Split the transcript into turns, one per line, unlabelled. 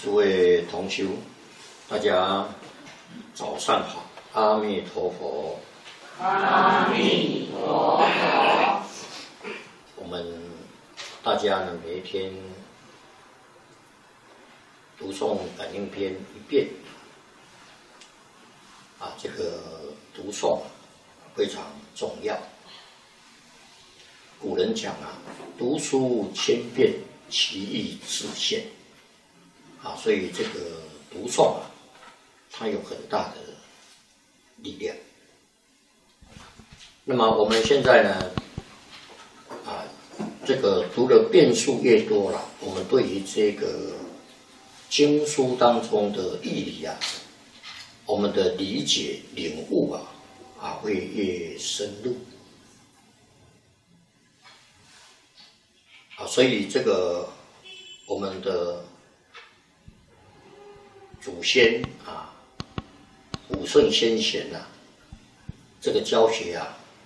诸位同修，大家早上好，阿弥陀佛。
阿弥陀佛。
我们大家呢，每一天读诵感应篇一遍，这个读诵非常重要。古人讲读书千遍，其义自现。所以这个读诵它有很大的力量。那么我们现在呢，这个读的遍数越多了，我们对于这个经书当中的义理我们的理解领悟会越深入。所以这个我们的祖先古圣先贤这个教学